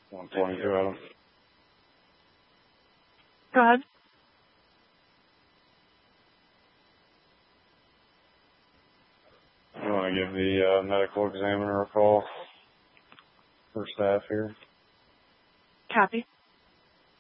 122 Adam. Go ahead. I want to give the medical examiner a call for staff here. Copy.